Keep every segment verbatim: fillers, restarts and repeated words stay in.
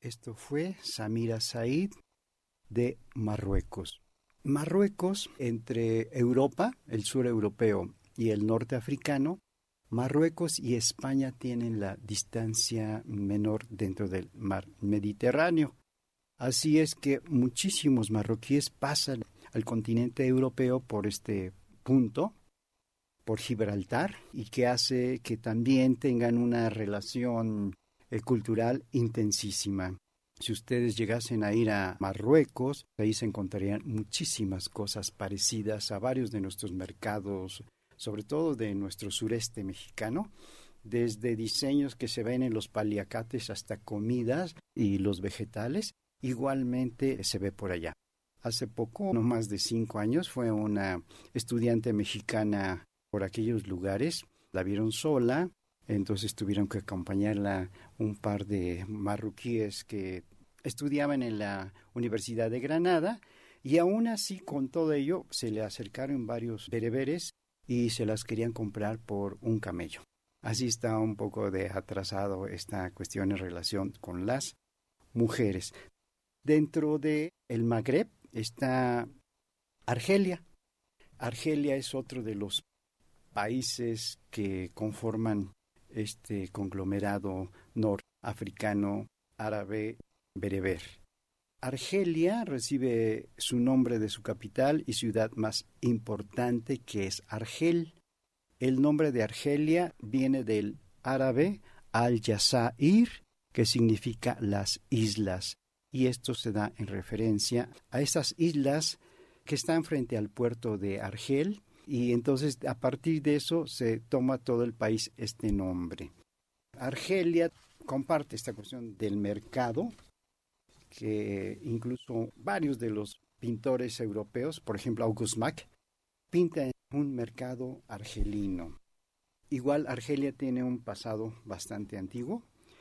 Esto fue Samira Said de Marruecos. Marruecos, entre Europa, el sur europeo y el norte africano, Marruecos y España tienen la distancia menor dentro del mar Mediterráneo. Así es que muchísimos marroquíes pasan al continente europeo por este punto, por Gibraltar, y que hace que también tengan una relación eh, cultural intensísima. Si ustedes llegasen a ir a Marruecos, ahí se encontrarían muchísimas cosas parecidas a varios de nuestros mercados, sobre todo de nuestro sureste mexicano, desde diseños que se ven en los paliacates hasta comidas y los vegetales, igualmente se ve por allá. Hace poco, no más de cinco años, fue una estudiante mexicana por aquellos lugares, la vieron sola, entonces tuvieron que acompañarla un par de marroquíes que estudiaban en la Universidad de Granada, y aún así, con todo ello, se le acercaron varios bereberes y se las querían comprar por un camello. Así está un poco de atrasado esta cuestión en relación con las mujeres. Dentro de el Magreb está Argelia. Argelia es otro de los países que conforman este conglomerado norafricano árabe bereber. Argelia recibe su nombre de su capital y ciudad más importante, que es Argel. El nombre de Argelia viene del árabe al-Jazair, que significa las islas, y esto se da en referencia a estas islas que están frente al puerto de Argel. Y entonces a partir de eso se toma todo el país este nombre. Argelia comparte esta cuestión del mercado, que incluso varios de los pintores europeos, por ejemplo August Macke, pintan un mercado argelino. Igual Argelia tiene un pasado bastante antiguo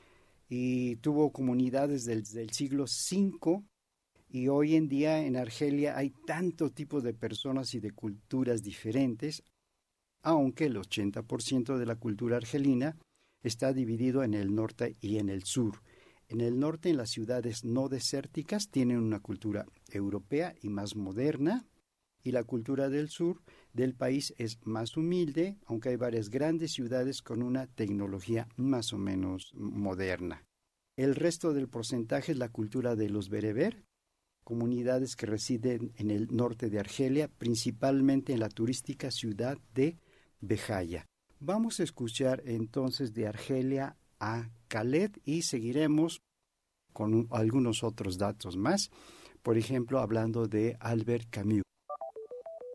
y tuvo comunidades desde el siglo cinco. Y hoy en día en Argelia hay tanto tipo de personas y de culturas diferentes, aunque el ochenta por ciento de la cultura argelina está dividido en el norte y en el sur. En el norte, en las ciudades no desérticas, tienen una cultura europea y más moderna, y la cultura del sur del país es más humilde, aunque hay varias grandes ciudades con una tecnología más o menos moderna. El resto del porcentaje es la cultura de los bereber, comunidades que residen en el norte de Argelia, principalmente en la turística ciudad de Béjaïa. Vamos a escuchar entonces de Argelia a Khaled y seguiremos con un, algunos otros datos más, por ejemplo, hablando de Albert Camus.